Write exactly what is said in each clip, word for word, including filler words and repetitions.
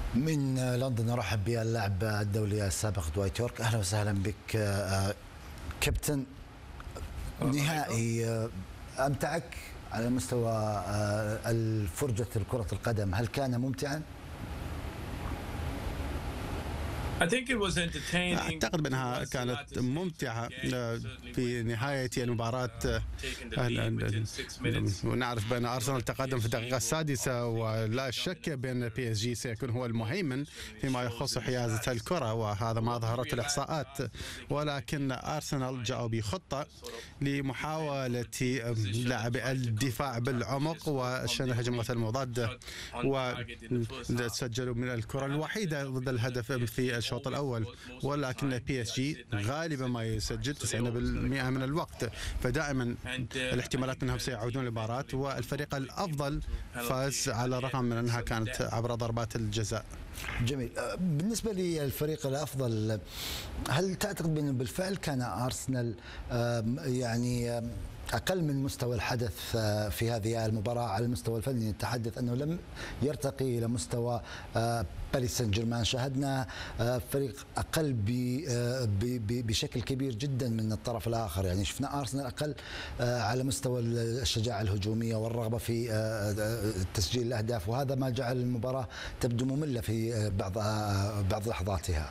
من لندن ارحب باللاعب الدولي السابق دوايت يورك. اهلا وسهلا بك كابتن. نهائي امتعك على مستوى الفرجة كرة القدم، هل كان ممتعا؟ أعتقد بأنها كانت ممتعة في نهاية المباراة. ونعرف بأن أرسنال تقدم في الدقيقة السادسة، ولا شك بأن بي اس جي سيكون هو المهيمن فيما يخص حيازة الكرة، وهذا ما ظهرت الإحصاءات. ولكن أرسنال جاءوا بخطة لمحاولة لعب الدفاع بالعمق وشن هجمات المضادة، وسجلوا من الكرة الوحيدة ضد الهدف في الشوط الأول. ولكن بي اس جي غالبا ما يسجل تسعين بالمئة من الوقت، فدائما الاحتمالات أنهم سيعودون للمباراة، والفريق الأفضل فاز على الرغم من أنها كانت عبر ضربات الجزاء. جميل. بالنسبة للفريق الأفضل، هل تعتقد بأنه بالفعل كان أرسنال يعني أقل من مستوى الحدث في هذه المباراة على المستوى الفني؟ نتحدث أنه لم يرتقي إلى مستوى باريس سان جيرمان، شاهدنا فريق أقل بشكل كبير جدا من الطرف الآخر، يعني شفنا أرسنال أقل على مستوى الشجاعة الهجومية والرغبة في تسجيل الأهداف، وهذا ما جعل المباراة تبدو مملة في بعض بعض لحظاتها.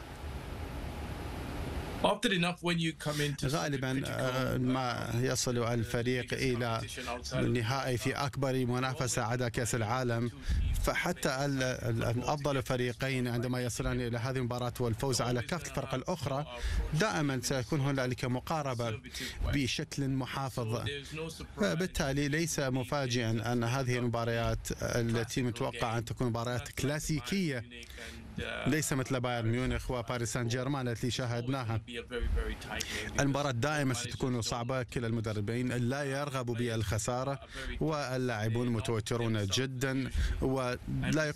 غالبا ما يصل الفريق إلى النهائي في أكبر منافسة عدا كأس العالم، فحتى الأفضل فريقين عندما يصلان إلى هذه المباراة والفوز على كافة الفرق الأخرى دائما سيكون هنالك مقاربة بشكل محافظ. بالتالي ليس مفاجئا أن هذه المباريات التي متوقع أن تكون مباريات كلاسيكية، ليس مثل بايرن ميونخ وباريس سان جيرمان التي شاهدناها. المباراة دائما ستكون صعبة، كلا المدربين لا يرغبوا بالخسارة، واللاعبون متوترون جدا ولا